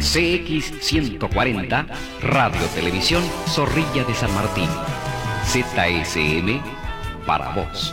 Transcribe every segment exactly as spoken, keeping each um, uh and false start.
C X ciento cuarenta, Radio Televisión Zorrilla de San Martín. Z S M para vos.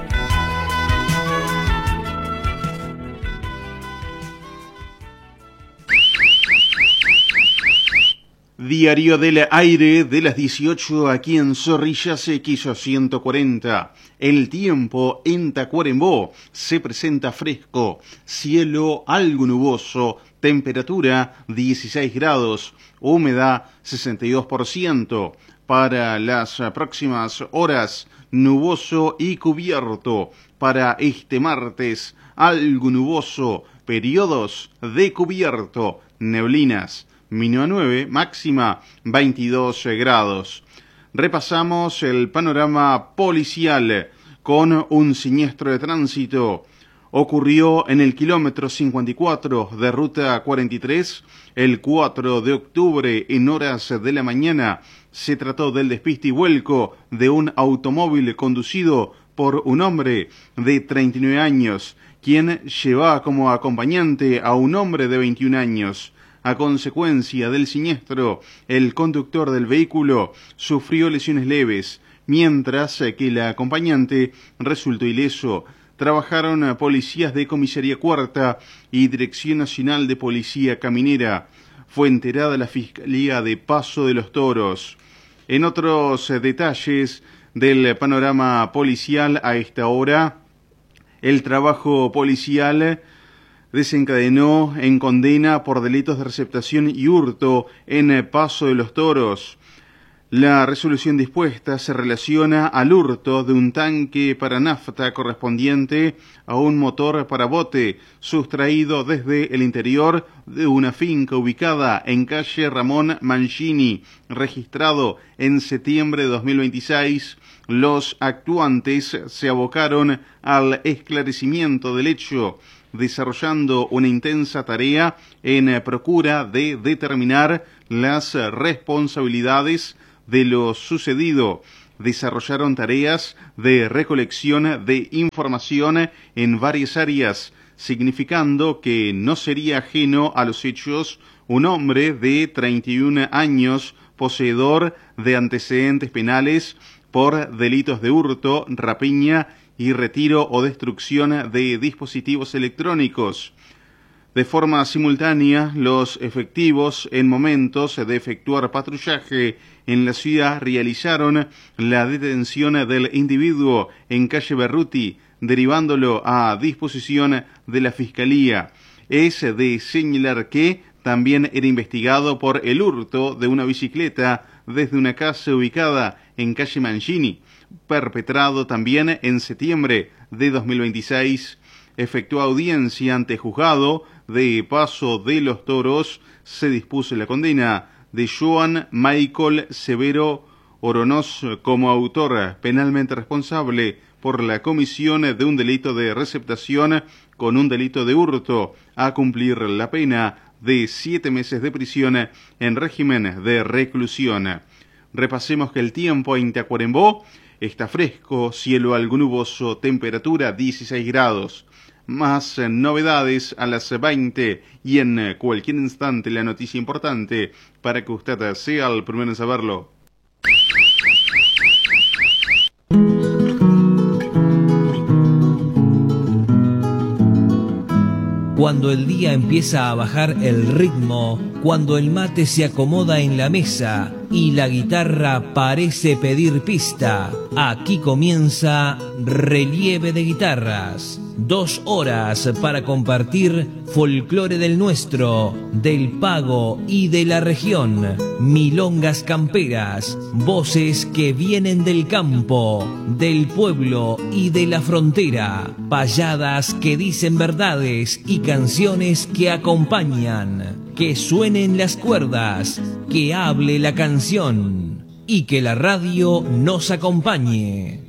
Diario del aire de las dieciocho aquí en Zorrilla C X ciento cuarenta. El tiempo en Tacuarembó se presenta fresco, cielo algo nuboso, temperatura dieciséis grados, humedad sesenta y dos por ciento. Para las próximas horas, nuboso y cubierto. Para este martes, algo nuboso, periodos de cubierto, neblinas. Mínima nueve, máxima veintidós grados. Repasamos el panorama policial con un siniestro de tránsito. Ocurrió en el kilómetro cincuenta y cuatro de ruta cuarenta y tres el cuatro de octubre en horas de la mañana. Se trató del despiste y vuelco de un automóvil conducido por un hombre de treinta y nueve años, quien llevaba como acompañante a un hombre de veintiún años. A consecuencia del siniestro, el conductor del vehículo sufrió lesiones leves, mientras que el acompañante resultó ileso. Trabajaron policías de Comisaría Cuarta y Dirección Nacional de Policía Caminera. Fue enterada la Fiscalía de Paso de los Toros. En otros detalles del panorama policial a esta hora, el trabajo policial desencadenó en condena por delitos de receptación y hurto en Paso de los Toros. La resolución dispuesta se relaciona al hurto de un tanque para nafta correspondiente a un motor para bote sustraído desde el interior de una finca ubicada en calle Ramón Mancini, registrado en septiembre de dos mil veintiséis. Los actuantes se abocaron al esclarecimiento del hecho, desarrollando una intensa tarea en procura de determinar las responsabilidades de lo sucedido. Desarrollaron tareas de recolección de información en varias áreas, significando que no sería ajeno a los hechos un hombre de treinta y un años, poseedor de antecedentes penales por delitos de hurto, rapiña y retiro o destrucción de dispositivos electrónicos. De forma simultánea, los efectivos, en momentos de efectuar patrullaje en la ciudad, realizaron la detención del individuo en calle Berruti, derivándolo a disposición de la Fiscalía. Es de señalar que también era investigado por el hurto de una bicicleta desde una casa ubicada en calle Mancini, perpetrado también en septiembre de dos mil veintiséis. Efectuó audiencia ante juzgado de Paso de los Toros. Se dispuso la condena de Joan Michael Severo Oronoz como autor penalmente responsable por la comisión de un delito de receptación con un delito de hurto, a cumplir la pena de siete meses de prisión en régimen de reclusión. Repasemos que el tiempo en Tacuarembó está fresco, cielo algo nuboso, temperatura dieciséis grados. Más novedades a las veinte y en cualquier instante la noticia importante para que usted sea el primero en saberlo. Cuando el día empieza a bajar el ritmo, cuando el mate se acomoda en la mesa y la guitarra parece pedir pista, aquí comienza Relieve de Guitarras. Dos horas para compartir folclore del nuestro, del pago y de la región, milongas camperas, voces que vienen del campo, del pueblo y de la frontera, payadas que dicen verdades y canciones que acompañan. Que suenen las cuerdas, que hable la canción y que la radio nos acompañe.